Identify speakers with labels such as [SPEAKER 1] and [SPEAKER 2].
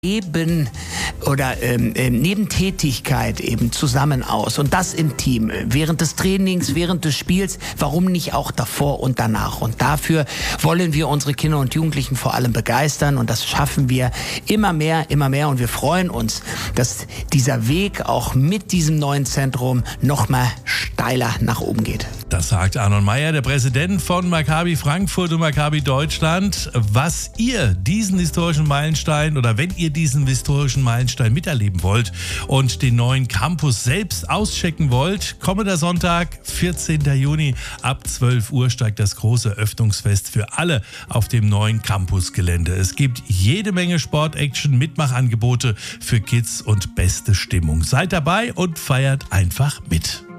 [SPEAKER 1] Nebentätigkeit eben zusammen aus und das im Team, während des Trainings, während des Spiels, warum nicht auch davor und danach? Und dafür wollen wir unsere Kinder und Jugendlichen vor allem begeistern und das schaffen wir immer mehr und wir freuen uns, dass dieser Weg auch mit diesem neuen Zentrum noch mal steiler nach oben geht.
[SPEAKER 2] Das sagt Arnon Meyer, der Präsident von Maccabi Frankfurt und Maccabi Deutschland. Was ihr diesen historischen Meilenstein oder wenn ihr diesen historischen Meilenstein miterleben wollt und den neuen Campus selbst auschecken wollt, kommender Sonntag, 14. Juni ab 12 Uhr steigt das große Öffnungsfest für alle auf dem neuen Campusgelände. Es gibt jede Menge Sport-Action, Mitmachangebote für Kids und beste Stimmung. Seid dabei und feiert einfach mit.